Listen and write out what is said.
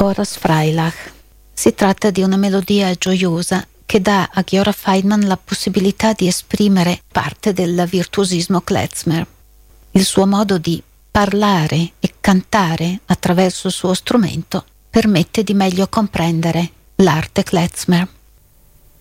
Horace Freilach. Si tratta di una melodia gioiosa che dà a Giora Feidman la possibilità di esprimere parte del virtuosismo klezmer. Il suo modo di parlare e cantare attraverso il suo strumento permette di meglio comprendere l'arte klezmer.